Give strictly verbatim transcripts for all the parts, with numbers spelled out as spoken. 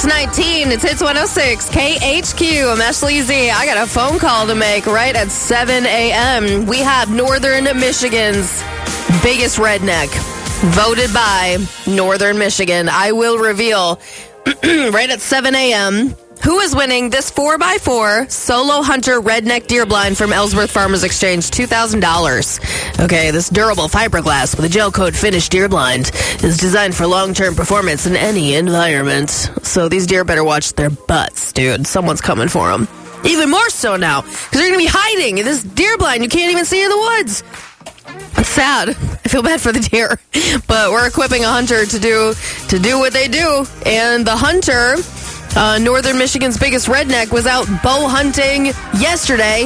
six nineteen, it's Hits one oh six, K H Q. I'm Ashley Z. I got a phone call to make right at seven a.m. We have Northern Michigan's biggest redneck, voted by Northern Michigan. I will reveal right at seven a.m. who is winning this four by four Solo Hunter Redneck Deer Blind from Ellsworth Farmers Exchange, two thousand dollars. Okay, this durable fiberglass with a gel coat finish deer blind is designed for long-term performance in any environment. So these deer better watch their butts, dude. Someone's coming for them. Even more so now, because they're going to be hiding in this deer blind you can't even see in the woods. It's sad. I feel bad for the deer. But we're equipping a hunter to do to do what they do. And the hunter... Uh, Northern Michigan's biggest redneck was out bow hunting yesterday.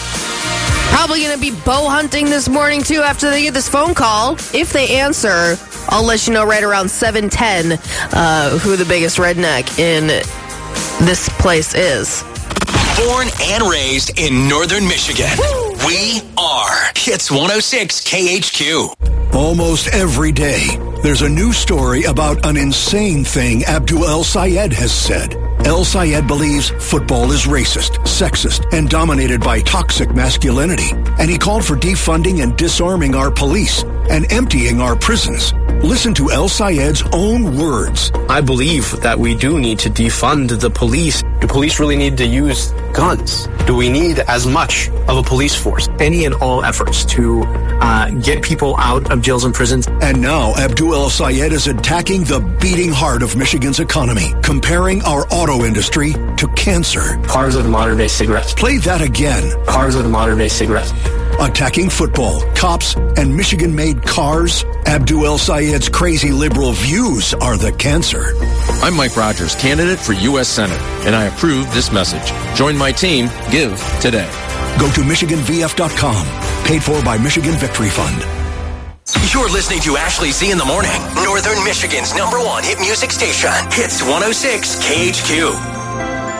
Probably going to be bow hunting this morning, too, after they get this phone call. If they answer, I'll let you know right around seven ten uh, who the biggest redneck in this place is. Born and raised in Northern Michigan. Woo! We are Hits one oh six K H Q. Almost every day, there's a new story about an insane thing Abdul El-Sayed has said. El-Sayed believes football is racist, sexist, and dominated by toxic masculinity. And he called for defunding and disarming our police and emptying our prisons. Listen to El-Sayed's own words. I believe that we do need to defund the police. Do police really need to use guns? Do we need as much of a police force? Any and all efforts to uh, get people out of jails and prisons. And now Abdul El-Sayed is attacking the beating heart of Michigan's economy, comparing our auto industry to cancer. Cars are the modern-day cigarettes. Play that again. Cars are the modern-day cigarettes. Attacking football, cops, and Michigan-made cars. Abdul El-Sayed's crazy liberal views are the cancer. I'm Mike Rogers, candidate for U S Senate, and I approve this message. Join my team. Give today. Go to Michigan V F dot com. Paid for by Michigan Victory Fund. You're listening to Ashley Z in the Morning, Northern Michigan's number one hit music station. Hits one oh six K H Q.